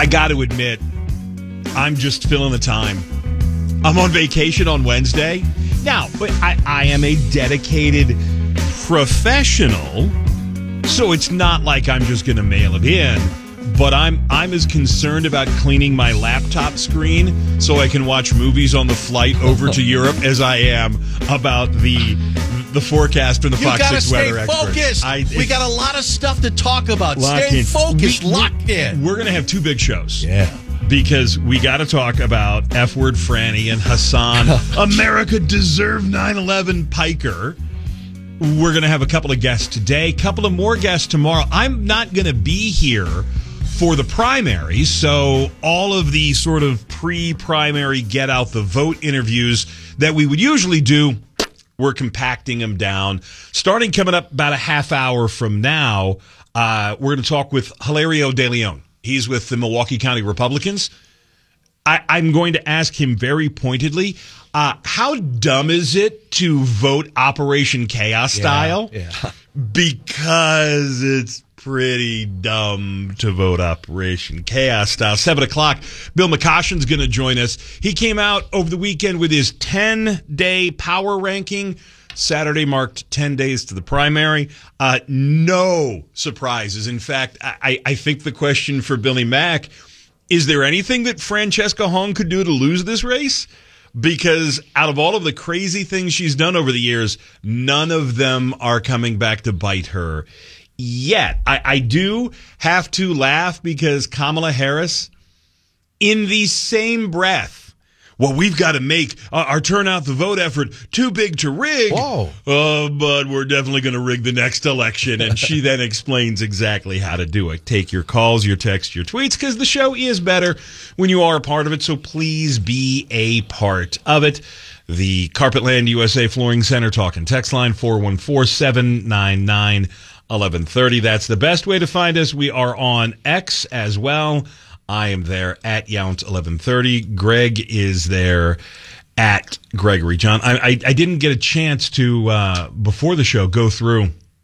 got to admit, I'm just filling the time. I'm on vacation on Wednesday. Now, but I am a dedicated professional, so it's not like I'm just going to mail it in. But I'm as concerned about cleaning my laptop screen so I can watch movies on the flight over to Europe as I am about the forecast from the Fox 6 weather experts. We got a lot of stuff to talk about. Stay focused, locked in. We're going to have two big shows. Yeah. Because we got to talk about F-word Franny and Hassan. America deserved 9/11 Piker. We're going to have a couple of guests today, a couple of more guests tomorrow. I'm not going to be here for the primaries, so all of the sort of pre-primary get-out-the-vote interviews that we would usually do, we're compacting them down. Starting coming up about a half hour from now, we're going to talk with Hilario De Leon. He's with the Milwaukee County Republicans. I'm going to ask him very pointedly, how dumb is it to vote Operation Chaos style? Yeah. Because it's pretty dumb to vote Operation Chaos style. 7 o'clock, Bill McCoshen's going to join us. He came out over the weekend with his 10-day power ranking. Saturday marked 10 days to the primary. No surprises. In fact, I think the question for Billy Mack, is there anything that Francesca Hong could do to lose this race? Because out of all of the crazy things she's done over the years, none of them are coming back to bite her yet. I do have to laugh because Kamala Harris, in the same breath, well, we've got to make our turnout the vote effort too big to rig. Whoa. But we're definitely going to rig the next election. And she then explains exactly how to do it. Take your calls, your texts, your tweets, because the show is better when you are a part of it. So please be a part of it. The Carpetland USA Flooring Center talk and text line 414-799-1130. That's the best way to find us. We are on X as well. I am there at Yount1130. Greg is there at Gregory John. I didn't get a chance to, before the show, go through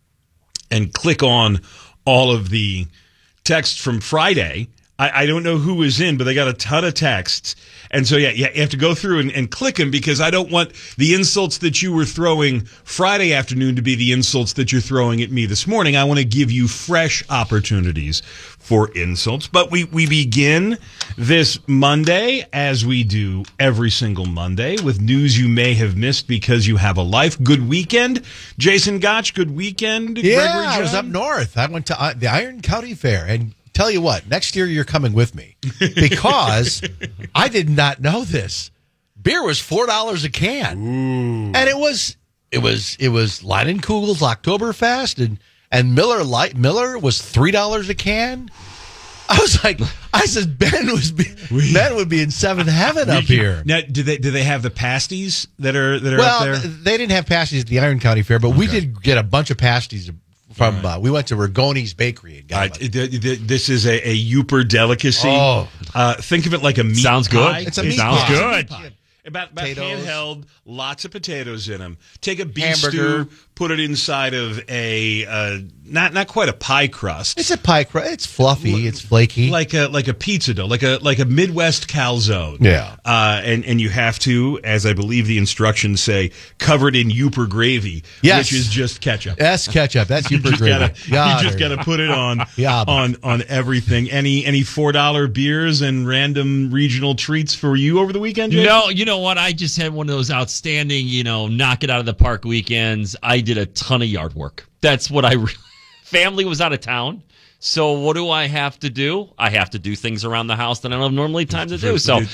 and click on all of the texts from Friday. I don't know who was in, but they got a ton of texts. And so, yeah, you have to go through and click them because I don't want the insults that you were throwing Friday afternoon to be the insults that you're throwing at me this morning. I want to give you fresh opportunities for insults. But we begin this Monday, as we do every single Monday, with news you may have missed because you have a life. Good weekend. Jason Gotch, good weekend. Yeah, Gregory John? I was up north. I went to the Iron County Fair, and tell you what, next year you're coming with me because I did not know this. Beer was $4 a can. Ooh. And it was Leinenkugel's Oktoberfest and Miller was $3 a can. I said Ben would be in seventh heaven up here. Now, do they have the pasties that are up there? Well, they didn't have pasties at the Iron County Fair, but we did get a bunch of pasties from we went to Rigoni's Bakery and got this is a Yooper delicacy. Oh. Think of it like a meat Sounds pie. good. It's a meat Sounds pie. good. About Potatoes. handheld, lots of potatoes in them. Take a beef Hamburger. stew, put it inside of a not quite a pie crust. It's a pie crust. It's fluffy. It's flaky. like a pizza dough, like a Midwest calzone. Yeah. And you have to, as I believe the instructions say, covered in Yooper gravy, Yes. which is just ketchup. That's ketchup. That's super You gravy. just gotta put it on Yeah. on everything. Any $4 beers and random regional treats for you over the weekend, Jay? No, you know what? I just had one of those outstanding, knock it out of the park weekends. I did a ton of yard work. That's what family was out of town. So what do I have to do? I have to do things around the house that I don't have normally time to do. So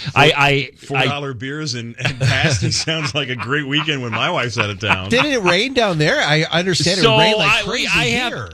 $4 beers and pasty sounds like a great weekend when my wife's out of town. Didn't it rain down there? I understand it rained like crazy I have here.